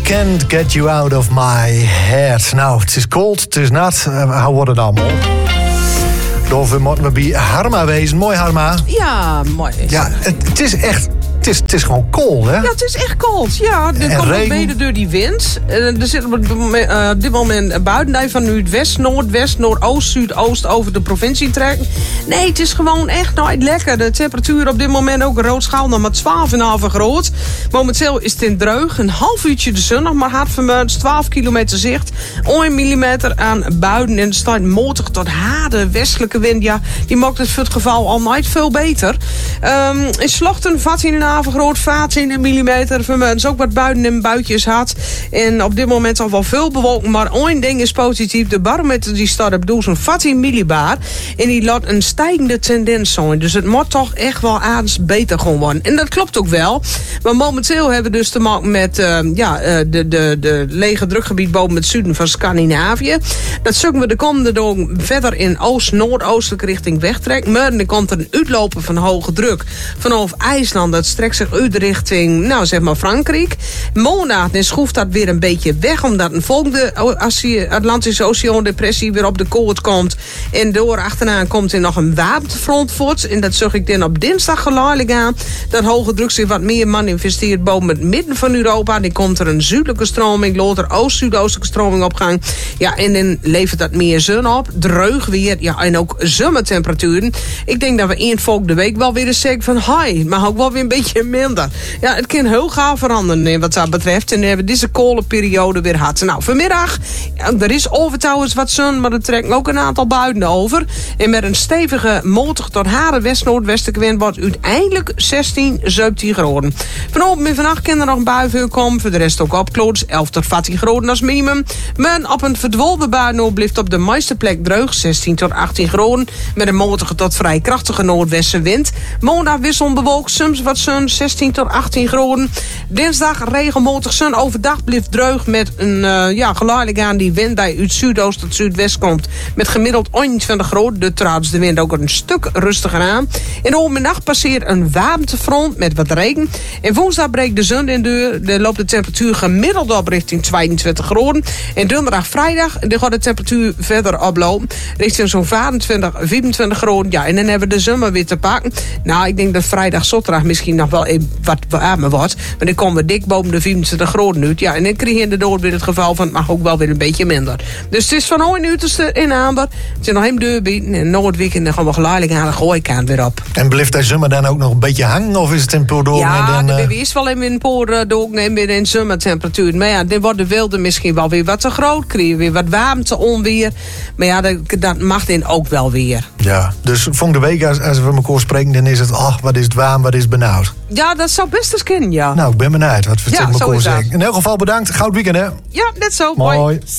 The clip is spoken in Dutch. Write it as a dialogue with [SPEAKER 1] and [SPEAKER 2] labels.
[SPEAKER 1] Can't Get You Out of My Head. Nou, het is cold, het is nat. Hoe wordt het allemaal? Daarvoor moeten we bij Harma wezen. Mooi, Harma.
[SPEAKER 2] Ja, mooi.
[SPEAKER 1] Ja, het is echt... Het is gewoon koud, hè?
[SPEAKER 2] Ja, het is echt koud. Ja, dit komt ook mede door die wind. Er zit op dit moment buiten van Noordwest, Noordwest, Noordoost, Zuidoost over de provincie trekken. Nee, het is gewoon echt nooit lekker. De temperatuur op dit moment ook een roodschaal nog maar 12,5 groot. Momenteel is het in Dreug. Een half uurtje de zon nog maar hard vermeunt. 12 kilometer zicht. 1 millimeter aan buiten. En het staat motig tot harde westelijke wind. Ja, die maakt het voor het geval al nooit veel beter. In Slochten vat in groot 14 millimeter vermeunt. Ook wat buiten en buitjes had. En op dit moment al wel veel bewolking. Maar één ding is positief. De barometer die staat op 14 millibar. En die laat een stijgende tendens zijn. Dus het moet toch echt wel aardig beter gewoon worden. En dat klopt ook wel. Maar momenteel hebben we dus te maken met de lege drukgebied boven het zuiden van Scandinavië. Dat zullen we de komende dag verder in oost-noordoostelijke richting wegtrekken. Maar dan komt er een uitlopen van hoge druk vanaf IJsland. Dat strekt zich uit richting, nou zeg maar Frankrijk. Maandag schroeft dat weer een beetje weg, omdat een volgende Atlantische Oceaan depressie weer op de koord komt. En door achteraan komt er nog een warmtefront voort. En dat zag ik dan op dinsdag geleidelijk aan. Dat hoge druk zich wat meer manifesteert boven het midden van Europa. Dan komt er een zuidelijke stroming, later oost-zuidoostelijke stroming op gang. Ja, en dan levert dat meer zon op. Dreug weer, ja, en ook zomertemperaturen. Ik denk dat we eind volgende week wel weer eens zeggen van hi, maar ook wel weer een beetje minder. Ja, het kan heel gauw veranderen wat dat betreft. En dan hebben we deze kolenperiode weer gehad. Nou, vanmiddag, er is overtouwens wat zon, maar er trekken ook een aantal buien over. En met een stevige, motor tot harde west-noordwestelijke wind wordt uiteindelijk 16, 17 graden. Vanavond en vannacht kan er nog een bui voor komen. Voor de rest ook opkloot, 11 tot 14 graden als minimum. Maar op een verdwolven bui blijft op de meeste plek Dreug, 16 tot 18 graden. Met een motor tot vrij krachtige noordwestenwind. Maandag wisselend bewolkt, soms wat zon, 16 tot 18 graden. Dinsdag regelmatig zon. Overdag blijft Dreug met een geleidelijk aan die wind die uit zuidoost tot zuidwest komt. Met gemiddeld 21 graden. De trouwens de wind ook een stuk rustiger aan. In de overmiddag passeert een warmtefront met wat regen. En woensdag breekt de zon in deur. Dan loopt de temperatuur gemiddeld op richting 22 graden. En donderdag, vrijdag, dan gaat de temperatuur verder oplopen. Richting zo'n 25, 24 graden. Ja, en dan hebben we de zomer weer te pakken. Nou, ik denk dat vrijdag, zaterdag misschien nog wel even wat warmer wordt. Maar dan komen we dik boven de 24 graden uit. Ja, en dan krijg je inderdaad weer het geval van het mag ook wel weer een beetje minder. Dus het is van ooit uiterste in Amber. Het is nog een deur bieden. En na het weekend dan gaan we geleidelijk aan de gooikant weer op.
[SPEAKER 1] En blijft hij zomer dan ook nog een beetje hangen? Of is het in Poordorp?
[SPEAKER 2] Ja, de baby is wel in een Poordorp en weer in zomertemperatuur. Maar ja, dan wordt de wilde misschien wel weer wat te groot. Krijg je weer wat warmte onweer. Maar ja, dat mag dan ook wel weer.
[SPEAKER 1] Ja, dus volgende week als we elkaar spreken, dan is het, wat is het warm, wat is het benauwd.
[SPEAKER 2] Ja, dat zou best eens kunnen, ja.
[SPEAKER 1] Nou, ik ben benieuwd wat we tegen elkaar zeggen.
[SPEAKER 2] Dat.
[SPEAKER 1] In elk geval bedankt. Goud weekend, hè?
[SPEAKER 2] Ja, net zo.
[SPEAKER 1] Mooi.